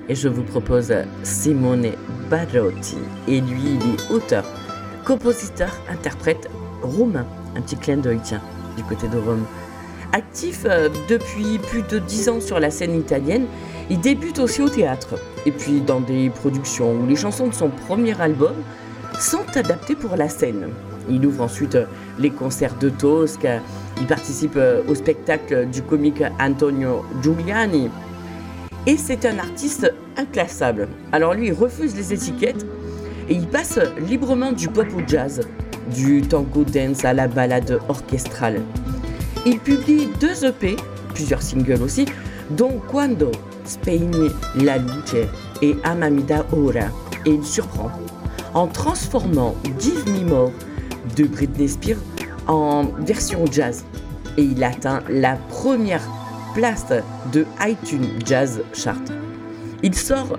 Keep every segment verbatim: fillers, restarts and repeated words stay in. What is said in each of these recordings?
et je vous propose Simone Barotti. Et lui, il est auteur, compositeur, interprète roumain. Un petit clin d'œil, tiens, du côté de Rome. Actif euh, depuis plus de dix ans sur la scène italienne, il débute aussi au théâtre. Et puis dans des productions où les chansons de son premier album sont adaptées pour la scène. Il ouvre ensuite euh, les concerts de Tosca. Il participe euh, au spectacle du comique Antonio Giuliani. Et c'est un artiste inclassable. Alors lui, il refuse les étiquettes et il passe librement du pop au jazz, du tango dance à la ballade orchestrale. Il publie deux E P, plusieurs singles aussi, dont Quando Spegni la luce et Amamida ora. Et il surprend en transformant Give Me More de Britney Spears en version jazz. Et il atteint la première place de iTunes Jazz Chart. Il sort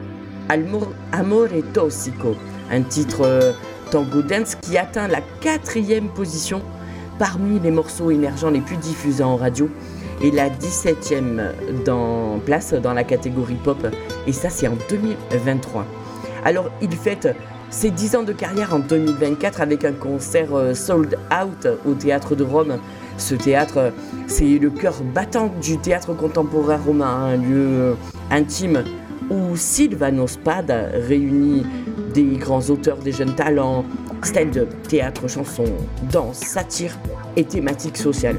Amore Tossico, un titre euh, tango dance qui atteint la quatrième position parmi les morceaux émergents les plus diffusés en radio et la dix-septième dans, place dans la catégorie pop, et ça c'est en deux mille vingt-trois. Alors il fête ses dix ans de carrière en deux mille vingt-quatre avec un concert euh, sold out au Théâtre de Rome. Ce théâtre, c'est le cœur battant du théâtre contemporain romain, un lieu euh, intime où Silvano Spada réunit des grands auteurs, des jeunes talents, stand-up, théâtre, chansons, danse, satire et thématiques sociales.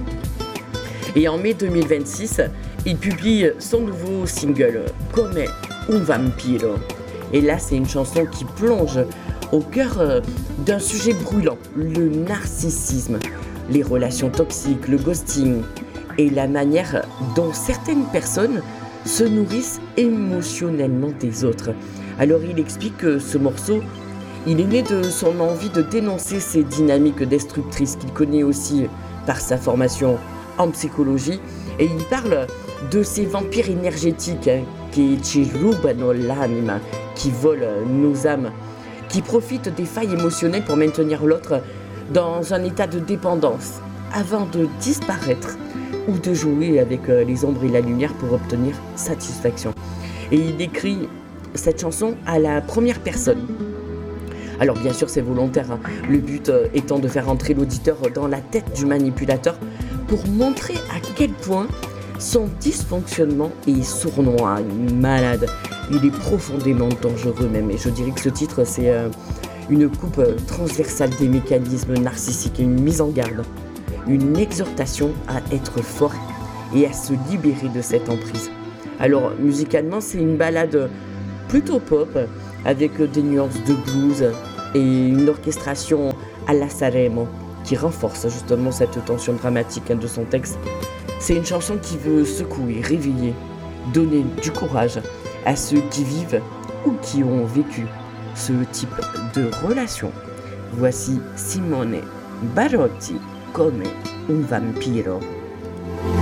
Et en mai deux mille vingt-six, il publie son nouveau single « Come un vampiro ». Et là, c'est une chanson qui plonge au cœur d'un sujet brûlant, le narcissisme, les relations toxiques, le ghosting et la manière dont certaines personnes se nourrissent émotionnellement des autres. Alors il explique que ce morceau, il est né de son envie de dénoncer ces dynamiques destructrices qu'il connaît aussi par sa formation en psychologie, et il parle de ces vampires énergétiques hein, qui ci rubano l'anima, qui volent nos âmes, qui profitent des failles émotionnelles pour maintenir l'autre dans un état de dépendance avant de disparaître ou de jouer avec les ombres et la lumière pour obtenir satisfaction. Et il décrit cette chanson à la première personne. Alors bien sûr c'est volontaire, hein, le but étant de faire entrer l'auditeur dans la tête du manipulateur pour montrer à quel point son dysfonctionnement est sournois, malade, il est profondément dangereux même. Et je dirais que ce titre c'est euh, une coupe transversale des mécanismes narcissiques et une mise en garde, une exhortation à être fort et à se libérer de cette emprise. Alors musicalement c'est une ballade plutôt pop avec des nuances de blues et une orchestration à la Sanremo qui renforce justement cette tension dramatique de son texte. C'est une chanson qui veut secouer, réveiller, donner du courage à ceux qui vivent ou qui ont vécu ce type de relation. Voici Simone Barotti, Come un vampiro.